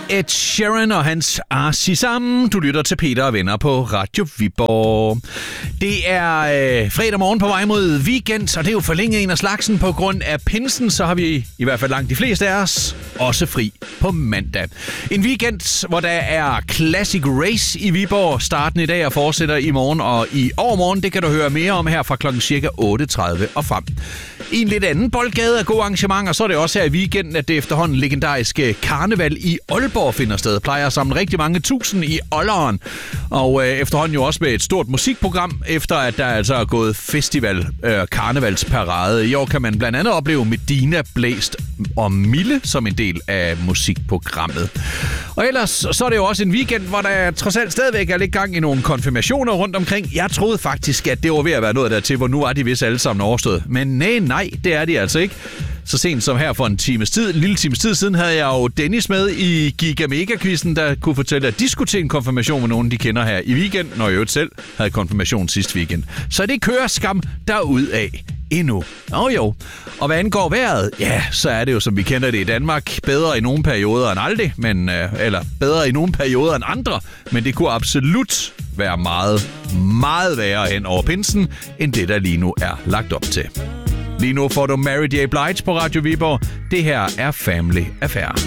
Ed Sheeran og hans Arsisam. Du lytter til Peter og Venner på Radio Viborg. Det er fredag morgen på vej mod weekend, og det er jo forlænget en af slagsen på grund af pinsen. Så har vi i hvert fald langt de fleste af os også fri på mandag. En weekend, hvor der er Classic Race i Viborg. Starten i dag og fortsætter i morgen og i overmorgen. Det kan du høre mere om her fra klokken cirka 8:30 og frem. I en lidt anden boldgade af gode arrangementer, så er det også her i weekenden, at det efterhånden legendariske karneval i Aalborg finder sted. Plejer at samle rigtig mange tusind i Olderen. Og efterhånden jo også med et stort musikprogram, efter at der altså er gået festival karnevalsparade. I år kan man blandt andet opleve Medina, Blæst og Mille som en del af musikprogrammet. Og ellers så er det jo også en weekend, hvor der trods alt stadigvæk er lidt gang i nogle konfirmationer rundt omkring. Jeg troede faktisk, at det var ved at være noget der til, hvor nu er de vist alle sammen overstået. Men nej, det er de altså ikke. Så sent som her for en lille times tid siden, havde jeg jo Dennis med i Giga Mega-quizzen, der kunne fortælle, at de skulle til en konfirmation med nogen, de kender her i weekenden, og i øvrigt selv havde konfirmation sidste weekend. Så det kører skam derudad endnu. Jo. Og hvad angår vejret, ja, så er det jo, som vi kender det i Danmark, bedre i nogle perioder end aldrig, eller bedre i nogle perioder end andre, men det kunne absolut være meget, meget værre hen over pinsen, end det, der lige nu er lagt op til. Lige nu får du Mary J. Blige på Radio Viborg. Det her er Family Affair.